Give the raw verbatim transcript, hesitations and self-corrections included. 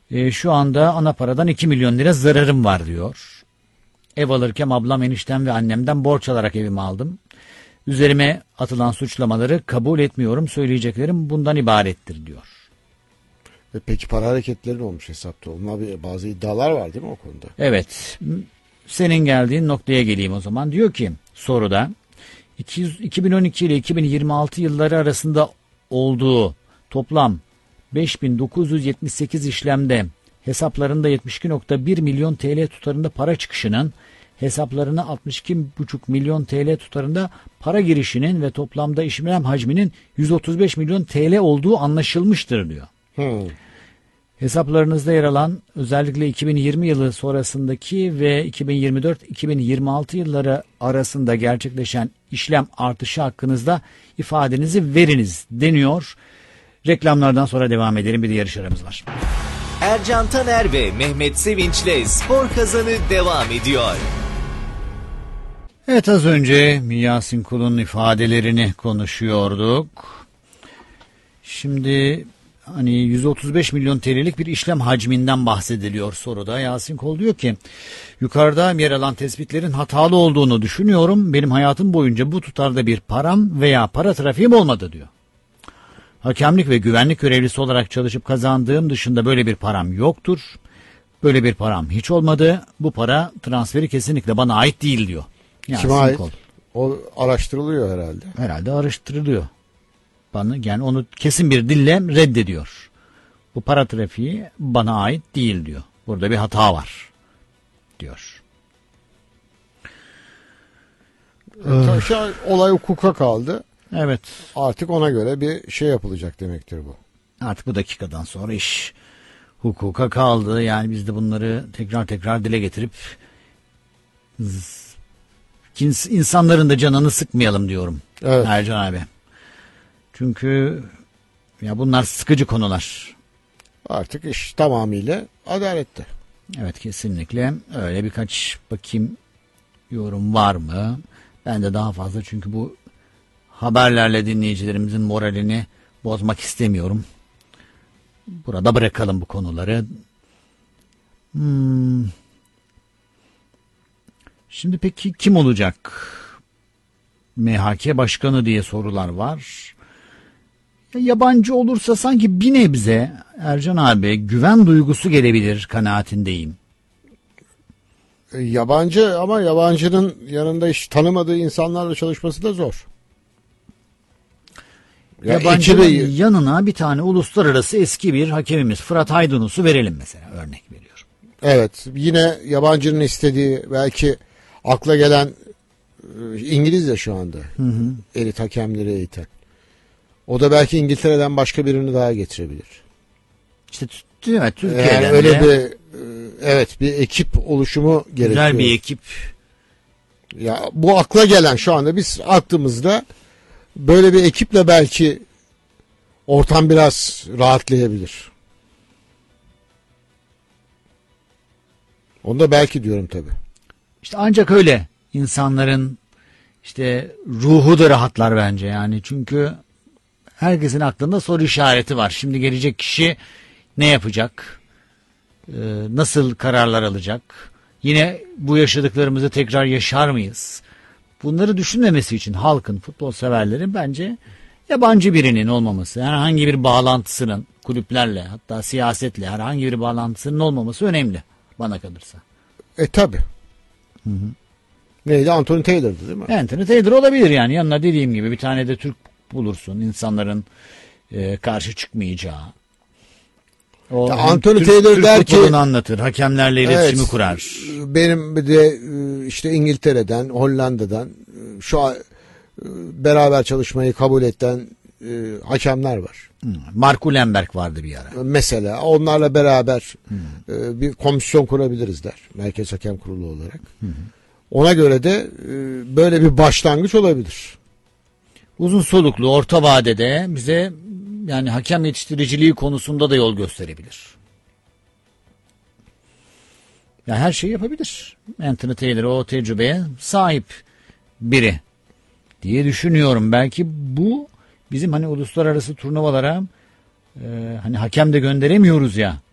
E, şu anda ana paradan iki milyon lira zararım var diyor. Ev alırken ablam, eniştem ve annemden borç alarak evimi aldım. Üzerime atılan suçlamaları kabul etmiyorum. Söyleyeceklerim bundan ibarettir diyor. E peki para hareketleri ne olmuş hesapta? Onlar bir, bazı iddialar var değil mi o konuda? Evet. Senin geldiğin noktaya geleyim o zaman. Diyor ki soruda iki bin on iki ile iki bin yirmi altı yılları arasında olduğu toplam beş bin dokuz yüz yetmiş sekiz işlemde hesaplarında yetmiş iki nokta bir milyon T L tutarında para çıkışının, hesaplarına altmış iki buçuk milyon T L tutarında para girişinin ve toplamda işlem hacminin yüz otuz beş milyon T L olduğu anlaşılmıştır diyor. Hmm. Hesaplarınızda yer alan özellikle iki bin yirmi yılı sonrasındaki ve iki bin yirmi dört iki bin yirmi altı yılları arasında gerçekleşen işlem artışı hakkınızda ifadenizi veriniz deniyor. Reklamlardan sonra devam edelim, bir de yarış aramız var. Ercan Taner ve Mehmet Sevinç'le Spor Kazanı devam ediyor. Evet, az önce Yasin Kul'un ifadelerini konuşuyorduk. Şimdi hani yüz otuz beş milyon T L'lik bir işlem hacminden bahsediliyor soruda. Yasin Kol diyor ki yukarıda yer alan tespitlerin hatalı olduğunu düşünüyorum. Benim hayatım boyunca bu tutarda bir param veya para trafiğim olmadı diyor. Hakemlik ve güvenlik görevlisi olarak çalışıp kazandığım dışında böyle bir param yoktur. Böyle bir param hiç olmadı. Bu para transferi kesinlikle bana ait değil diyor. Kime ait? O araştırılıyor herhalde. Herhalde araştırılıyor. Bana, yani onu kesin bir dille reddediyor. Bu para trafiği bana ait değil diyor. Burada bir hata var diyor. Ee, şu an olay hukuka kaldı. Evet. Artık ona göre bir şey yapılacak demektir bu. Artık bu dakikadan sonra iş hukuka kaldı. Yani biz de bunları tekrar tekrar dile getirip insanların da canını sıkmayalım diyorum. Evet. Ercan abi. Çünkü ya bunlar sıkıcı konular. Artık iş tamamıyla adalette. Evet, kesinlikle öyle. Birkaç bakayım yorum var mı? Ben de daha fazla, çünkü bu haberlerle dinleyicilerimizin moralini bozmak istemiyorum. Burada bırakalım bu konuları. Hmm. Şimdi peki kim olacak M H K başkanı diye sorular var. Ya yabancı olursa sanki bir nebze Ercan abi güven duygusu gelebilir kanaatindeyim. E, yabancı ama yabancının yanında hiç tanımadığı insanlarla çalışması da zor. Ya Yabancının ekibi... yanına bir tane uluslararası eski bir hakemimiz Fırat Aydınus'u verelim mesela, örnek veriyorum. Evet, yine yabancının istediği, belki akla gelen İngilizce şu anda. Hı hı. Elit hakemleri eğiten. O da belki İngiltere'den başka birini daha getirebilir. İşte evet, Türkiye'den yani öyle bir evet bir ekip oluşumu gerekiyor. Güzel bir ekip. Ya bu akla gelen, şu anda biz aklımızda böyle bir ekiple belki ortam biraz rahatlayabilir. Onu da belki diyorum tabii. İşte ancak öyle insanların işte ruhu da rahatlar bence yani, çünkü herkesin aklında soru işareti var. Şimdi gelecek kişi ne yapacak? Ee, nasıl kararlar alacak? Yine bu yaşadıklarımızı tekrar yaşar mıyız? Bunları düşünmemesi için halkın, futbol severlerin bence yabancı birinin olmaması, herhangi bir bağlantısının kulüplerle, hatta siyasetle herhangi bir bağlantısının olmaması önemli bana kalırsa. E tabi. Hı hı. Neydi? Anthony Taylor'dı değil mi? Anthony Taylor olabilir yani. Yanına dediğim gibi bir tane de Türk bulursun. İnsanların e, karşı çıkmayacağı. O ya Anthony Türk, Taylor Türk der ki, anlatır. Hakemlerle iletişimi evet, kurar. Benim bir de işte İngiltere'den, Hollanda'dan şu an beraber çalışmayı kabul eden hakemler var. Mark Ulenberg vardı bir ara. Mesela onlarla beraber hmm. bir komisyon kurabiliriz der. Merkez Hakem Kurulu olarak. Hmm. Ona göre de böyle bir başlangıç olabilir. Uzun soluklu, orta vadede bize yani hakem yetiştiriciliği konusunda da yol gösterebilir. Ya her şeyi yapabilir. Anthony Taylor o tecrübeye sahip biri diye düşünüyorum. Belki bu bizim hani uluslararası turnuvalara e, hani hakem de gönderemiyoruz ya.